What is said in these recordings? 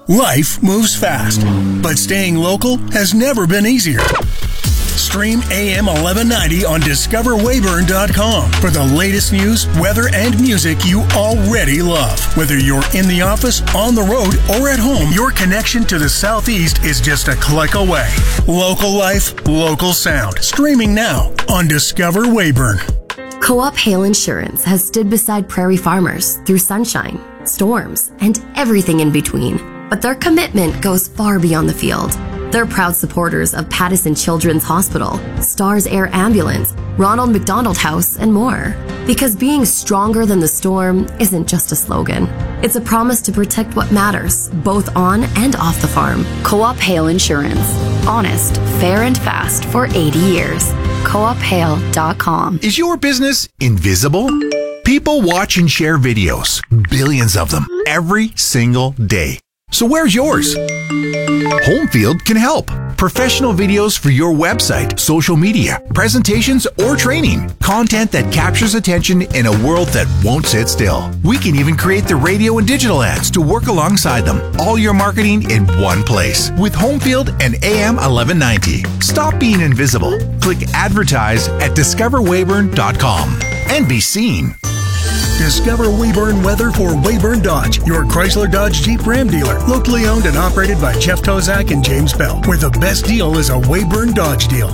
Life moves fast, but staying local has never been easier. Stream AM 1190 on DiscoverWayburn.com for the latest news, weather, and music you already love. Whether you're in the office, on the road, or at home, your connection to the Southeast is just a click away. Local life, local sound. Streaming now on Discover Wayburn. Co-op Hail Insurance has stood beside prairie farmers through sunshine, storms, and everything in between. But their commitment goes far beyond the field. They're proud supporters of Pattison Children's Hospital, Stars Air Ambulance, Ronald McDonald House, and more. Because being stronger than the storm isn't just a slogan. It's a promise to protect what matters, both on and off the farm. Co-op Hail Insurance. Honest, fair, and fast for 80 years. CoopHail.com. Is your business invisible? People watch and share videos, billions of them, every single day. So where's yours? Homefield can help. Professional videos for your website, social media, presentations, or training. Content that captures attention in a world that won't sit still. We can even create the radio and digital ads to work alongside them. All your marketing in one place with Homefield and AM 1190. Stop being invisible. Click advertise at discoverwayburn.com and be seen. Discover Wayburn weather for Wayburn Dodge, your Chrysler Dodge Jeep Ram dealer. Locally owned and operated by Jeff Tozak and James Bell, where the best deal is a Wayburn Dodge deal.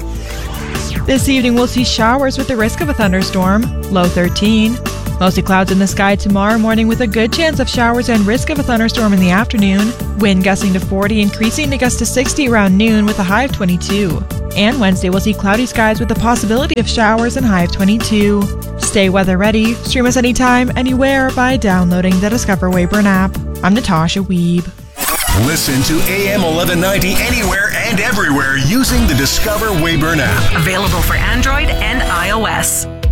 This evening we'll see showers with the risk of a thunderstorm, low 13. Mostly clouds in the sky tomorrow morning with a good chance of showers and risk of a thunderstorm in the afternoon. Wind gusting to 40, increasing to gust to 60 around noon with a high of 22. And Wednesday we'll see cloudy skies with the possibility of showers and high of 22. Stay weather ready. Stream us anytime, anywhere by downloading the Discover Wayburn app. I'm Natasha Wiebe. Listen to AM 1190 anywhere and everywhere using the Discover Wayburn app. Available for Android and iOS.